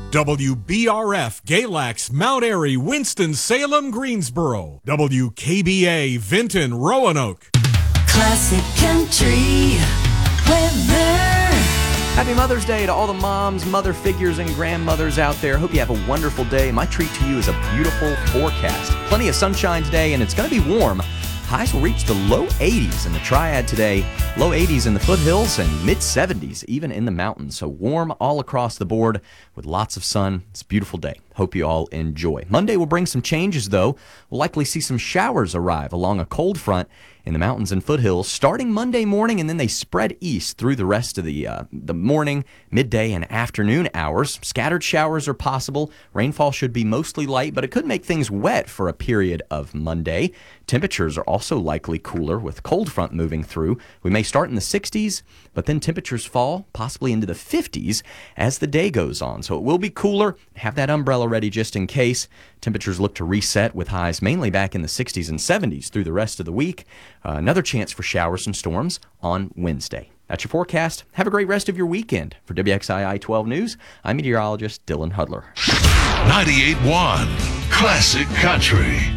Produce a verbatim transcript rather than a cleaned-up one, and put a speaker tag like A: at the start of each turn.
A: W B R F, Galax, Mount Airy, Winston-Salem, Greensboro. W K B A, Vinton, Roanoke.
B: Classic Country weather.
C: Happy Mother's Day to all the moms, mother figures, and grandmothers out there. Hope you have a wonderful day. My treat to you is a beautiful forecast. Plenty of sunshine today, and it's going to be warm. Highs will reach the low eighties in the Triad today, low eighties in the foothills, and mid seventies even in the mountains. So warm all across the board with lots of sun. It's a beautiful day. Hope you all enjoy. Monday will bring some changes, though. We'll likely see some showers arrive along a cold front in the mountains and foothills starting Monday morning, and then they spread east through the rest of the uh, the morning, midday, and afternoon hours. Scattered showers are possible. Rainfall should be mostly light, but it could make things wet for a period of Monday. Temperatures are also likely cooler with cold front moving through. We may start in the sixties, but then temperatures fall possibly into the fifties as the day goes on. So it will be cooler. Have that umbrella ready just in case. Temperatures look to reset with highs mainly back in the sixties and seventies through the rest of the week. Uh, another chance for showers and storms on Wednesday. That's your forecast. Have a great rest of your weekend. For W X I I twelve News, I'm meteorologist Dylan Hudler.
D: ninety-eight point one Classic Country.